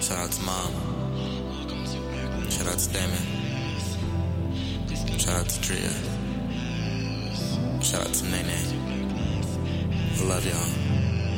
Shout out to Mom. Shout out to Damon. Shout out to Tria. Shout out to Nene. I love y'all.